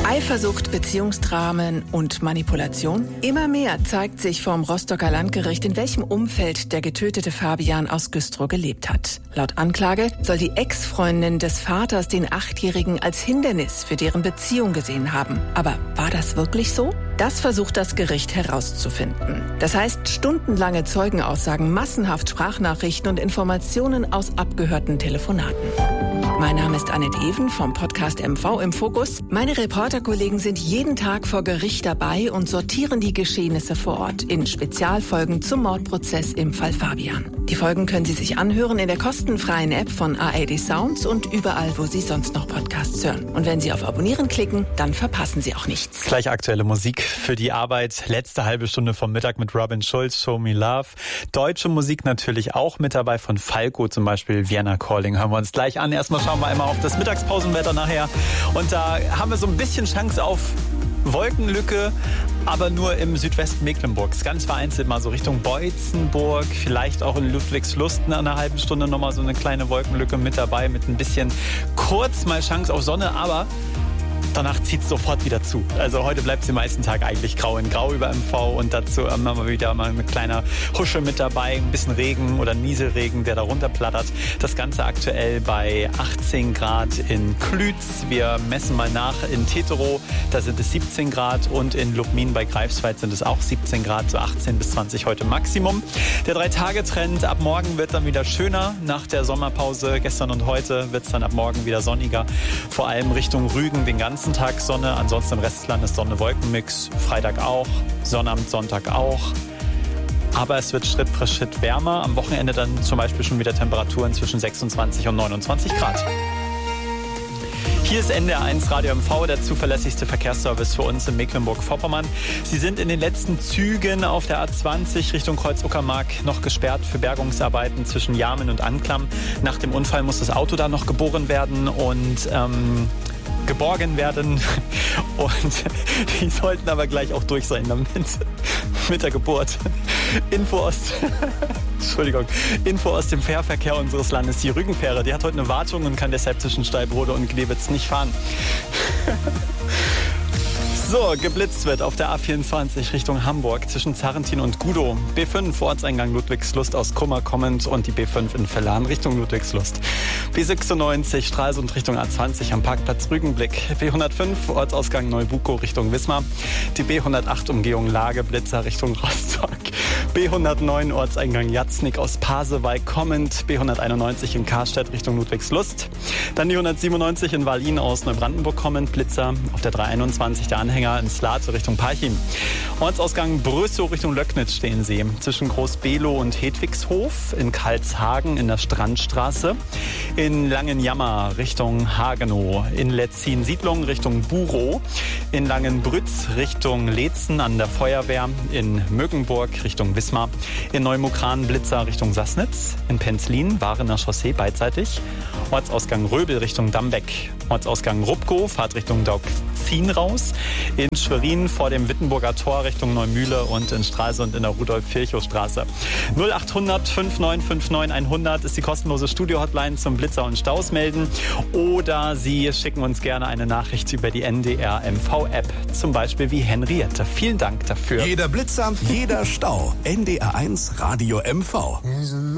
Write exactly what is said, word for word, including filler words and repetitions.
Eifersucht, Beziehungsdramen und Manipulation? Immer mehr zeigt sich vom Rostocker Landgericht, in welchem Umfeld der getötete Fabian aus Güstrow gelebt hat. Laut Anklage soll die Ex-Freundin des Vaters den Achtjährigen als Hindernis für deren Beziehung gesehen haben. Aber war das wirklich so? Das versucht das Gericht herauszufinden. Das heißt, stundenlange Zeugenaussagen, massenhaft Sprachnachrichten und Informationen aus abgehörten Telefonaten. Mein Name ist Annette Even vom Podcast M V im Fokus. Meine Reporterkollegen sind jeden Tag vor Gericht dabei und sortieren die Geschehnisse vor Ort in Spezialfolgen zum Mordprozess im Fall Fabian. Die Folgen können Sie sich anhören in der kostenfreien App von A R D Sounds und überall, wo Sie sonst noch Podcasts hören. Und wenn Sie auf Abonnieren klicken, dann verpassen Sie auch nichts. Gleich aktuelle Musik für die Arbeit. Letzte halbe Stunde vom Mittag mit Robin Schulz, Show Me Love. Deutsche Musik natürlich auch mit dabei, von Falco zum Beispiel, Vienna Calling. Hören wir uns gleich an. Erstmal schauen wir einmal auf das Mittagspausenwetter nachher. Und da haben wir so ein bisschen Chance auf Wolkenlücke, aber nur im Südwesten Mecklenburgs. Ganz vereinzelt mal so Richtung Boitzenburg, vielleicht auch in Ludwigslust in einer halben Stunde nochmal so eine kleine Wolkenlücke mit dabei, mit ein bisschen kurz mal Chance auf Sonne, aber danach zieht es sofort wieder zu. Also heute bleibt es den meisten Tag eigentlich grau in grau über M V und dazu haben wir wieder mal eine kleine Husche mit dabei, ein bisschen Regen oder Nieselregen, der da runterplattert. Das Ganze aktuell bei achtzehn Grad in Klütz. Wir messen mal nach in Teterow, da sind es siebzehn Grad und in Lubmin bei Greifswald sind es auch siebzehn Grad, so achtzehn bis zwanzig heute Maximum. Der Drei-Tage-Trend ab morgen wird dann wieder schöner. Nach der Sommerpause gestern und heute wird es dann ab morgen wieder sonniger. Vor allem Richtung Rügen den ganzen Tag Sonne, ansonsten im Rest des Landes Sonne-Wolken-Mix. Freitag auch, Sonnabend, Sonntag auch. Aber es wird Schritt für Schritt wärmer. Am Wochenende dann zum Beispiel schon wieder Temperaturen zwischen sechsundzwanzig und neunundzwanzig Grad. Hier ist N D R eins Radio M V, der zuverlässigste Verkehrsservice für uns in Mecklenburg-Vorpommern. Sie sind in den letzten Zügen auf der A zwanzig Richtung Kreuz-Uckermark noch gesperrt für Bergungsarbeiten zwischen Jarmen und Anklam. Nach dem Unfall muss das Auto da noch geboren werden und ähm, geborgen werden. Und die sollten aber gleich auch durch sein damit. Mit der Geburt. Info aus, Entschuldigung, Info aus dem Fährverkehr unseres Landes. Die Rügenfähre, die hat heute eine Wartung und kann deshalb zwischen Steibrode und Glewitz nicht fahren. So, geblitzt wird auf der A vierundzwanzig Richtung Hamburg zwischen Zarrentin und Gudow. B fünf Ortseingang Ludwigslust aus Kummer kommend und die B fünf in Vellan Richtung Ludwigslust. B sechsundneunzig Stralsund Richtung A zwanzig am Parkplatz Rügenblick. B hundertfünf Ortsausgang Neubukow Richtung Wismar. Die B hundertacht Umgehung Lageblitzer Richtung Rostock. B hundertneun Ortseingang Jatznik aus Pasewalk kommend. B hunderteinundneunzig in Karstedt Richtung Ludwigslust. Dann die hundertsiebenundneunzig in Wallin aus Neubrandenburg kommend. Blitzer auf der dreihunderteinundzwanzig der Anhänger in Slate Richtung Parchim. Ortsausgang Brösow Richtung Löcknitz stehen Sie. Zwischen Groß-Below und Hedwigshof. In Karlshagen in der Strandstraße. In Langenjammer Richtung Hagenow. In Letzin-Siedlung Richtung Burow. In Langenbrütz Richtung Leetzen an der Feuerwehr. In Mögenburg Richtung Wismar. In Neumukran Blitzer Richtung Sassnitz. In Penzlin Warener Chaussee beidseitig. Ortsausgang Röbel Richtung Dambeck. Ortsausgang Rupkow, Fahrt Richtung Daugzin raus. In Schwerin vor dem Wittenburger Tor Richtung Neumühle und in Stralsund in der Rudolf-Virchow-Straße. null achthundert fünfundneunzig neunundfünfzig hundert ist die kostenlose Studio-Hotline zum Blitzer und Staus melden. Oder Sie schicken uns gerne eine Nachricht über die N D R M V-App, zum Beispiel wie Henriette. Vielen Dank dafür. Jeder Blitzer, jeder Stau. N D R eins Radio M V.